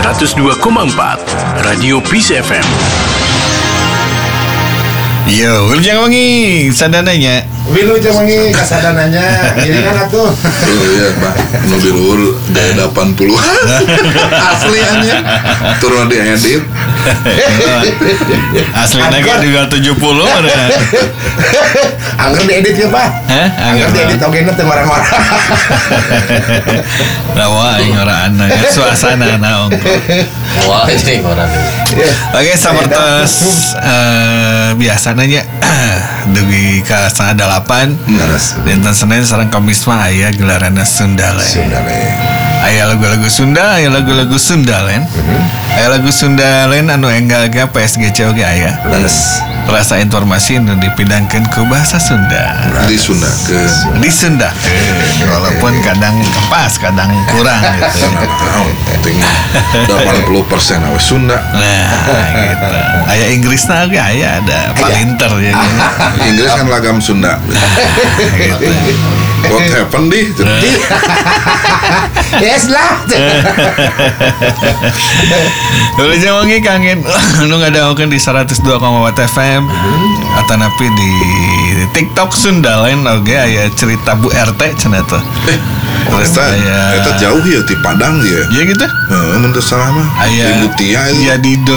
102,4 Radio Peace FM. Yo, Wilujeng Wengi, sadananya. Wilujeng Wengi, kasadananya. Giringan atuh. Iya, Pak. Mobil ul dari 80. Asliannya. Turun di edit. Aslinya kan juga 70 ada. Angger diedit ya, Pak. Angger diedit oge teh orang-orang. Nah, wah, ngora anak suasana naon. Wah, ini orang. Oke, sapertos biasa nanya dugi ka 8 dinten Senin sareng Kamis mah aya gelaranna Sundalen. Aya lagu-lagu Sunda, aya lagu-lagu Sundalen. Aya lagu Sundalen anu enggal-enggal PSGC oge aya. Rasa informasi nu dipidangkeun ku bahasa Sunda. Disundakeun walaupun kadang pas, kadang kurang gitu. Penting 80% awe Sunda. Nah, gitu. Aya Inggrisna oge aya ada palinter jadi. Inggris kan lagam Sunda. Gitu. What happened di? Yes lah. Wilujeng Wengi kangen nu ngadaokeun di 102,4 FM atanapi di TikTok Sundalen oge aya cerita Bu RT cenah tuh. Terus Eta jauh ya di Padang ya. Ya gitu. Heeh, mun teu salah mah. Aya Ibu Tia ya di